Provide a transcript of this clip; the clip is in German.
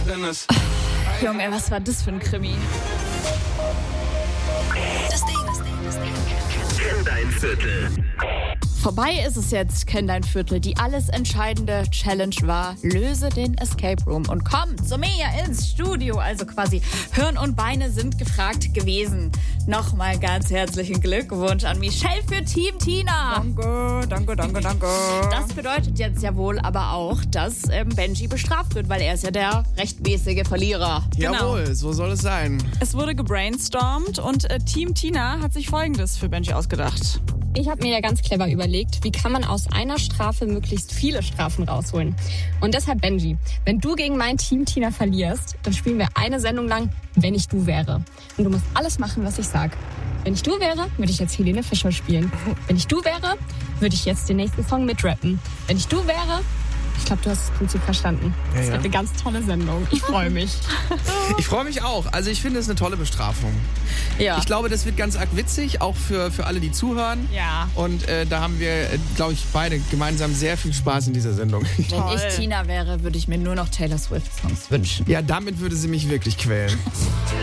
Junge, was war das für ein Krimi? Das Ding. Kenn dein Viertel. Vorbei ist es jetzt, Kenn dein Viertel. Die alles entscheidende Challenge war, löse den Escape Room und komm zu mir ins Studio. Also quasi Hirn und Beine sind gefragt gewesen. Nochmal ganz herzlichen Glückwunsch an Michelle für Team Tina. Danke. Das bedeutet jetzt ja wohl aber auch, dass Benji bestraft wird, weil er ist ja der rechtmäßige Verlierer. Jawohl, so soll es sein. Es wurde gebrainstormt und Team Tina hat sich Folgendes für Benji ausgedacht. Ich habe mir ja ganz clever überlegt, wie kann man aus einer Strafe möglichst viele Strafen rausholen. Und deshalb, Benji, wenn du gegen mein Team Tina verlierst, dann spielen wir eine Sendung lang, wenn ich du wäre. Und du musst alles machen, was ich sag. Wenn ich du wäre, würde ich jetzt Helene Fischer spielen. Wenn ich du wäre, würde ich jetzt den nächsten Song mitrappen. Wenn ich du wäre... Ich glaube, du hast das Prinzip verstanden. Das wird eine ganz tolle Sendung. Ich freue mich. Ich freue mich auch. Also ich finde es eine tolle Bestrafung. Ja. Ich glaube, das wird ganz arg witzig, auch für alle, die zuhören. Ja. Und da haben wir, glaube ich, beide gemeinsam sehr viel Spaß in dieser Sendung. Wenn ich Tina wäre, würde ich mir nur noch Taylor Swift Songs wünschen. Ja, damit würde sie mich wirklich quälen.